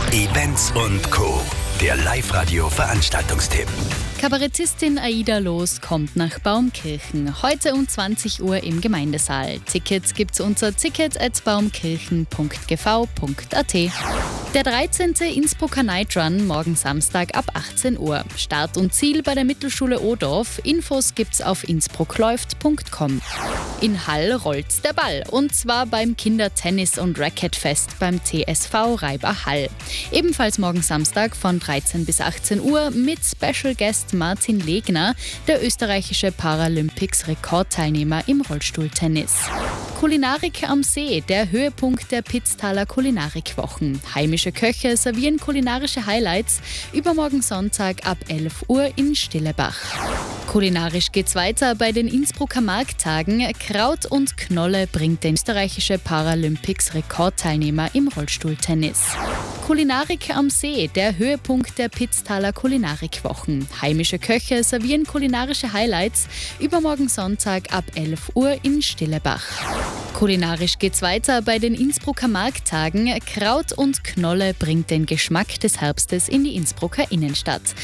Events und Co. Der Live-Radio-Veranstaltungstipp. Kabarettistin Aida Loos kommt nach Baumkirchen. Heute um 20 Uhr im Gemeindesaal. Tickets gibt's unter tickets@baumkirchen.gv.at. Der 13. Innsbrucker Night Run morgen Samstag ab 18 Uhr. Start und Ziel bei der Mittelschule Odorf. Infos gibt's auf innsbruckläuft.com. In Hall rollt der Ball. Und zwar beim Kindertennis- und Racquetfest beim TSV Reiber Hall. Ebenfalls morgen Samstag von 13 bis 18 Uhr mit Special Guest Martin Legner, der österreichische Paralympics-Rekordteilnehmer im Rollstuhltennis. Kulinarik am See, der Höhepunkt der Pitztaler Kulinarikwochen. Heimische Köche servieren kulinarische Highlights. Übermorgen Sonntag ab 11 Uhr in Stillebach. Kulinarisch geht's weiter bei den Innsbrucker Markttagen. Kraut und Knolle bringt der österreichische Paralympics-Rekordteilnehmer im Rollstuhltennis. Kulinarik am See, der Höhepunkt der Pitztaler Kulinarikwochen. Heimische Köche servieren kulinarische Highlights. Übermorgen Sonntag ab 11 Uhr in Stillebach. Kulinarisch geht's weiter bei den Innsbrucker Markttagen. Kraut und Knolle bringt den Geschmack des Herbstes in die Innsbrucker Innenstadt.